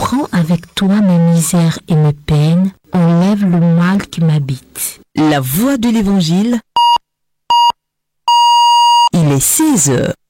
Prends avec toi mes misères et mes peines, enlève le mal qui m'habite. La voix de l'Évangile, il est 6 heures.